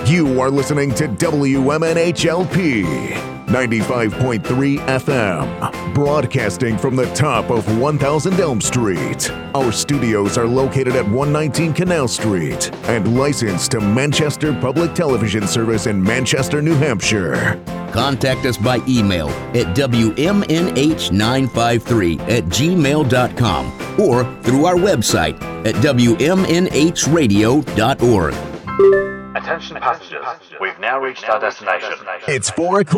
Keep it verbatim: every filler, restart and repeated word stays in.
You are listening to W M N H L P ninety-five point three F M, broadcasting from the top of one thousand Elm Street. Our studios are located at one nineteen Canal Street and licensed to Manchester Public Television Service in Manchester, New Hampshire. Contact us by email at W M N H nine five three at gmail dot com or through our website at W M N H radio dot org. Attention passengers, we've now reached our destination. It's four o'clock.